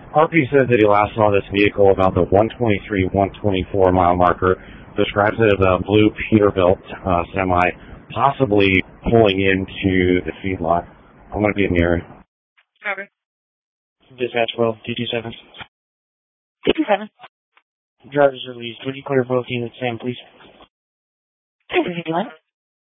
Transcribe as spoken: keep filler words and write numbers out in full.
R P says that he last saw this vehicle about the one twenty-three, one twenty-four mile marker. Describes it as a blue Peterbilt uh, semi, possibly pulling into the feedlot. I'm going to be in the area. Copy. Dispatch twelve, two two seven. two two seven. Drivers released. Would you clear both units, Sam, please? two two seven.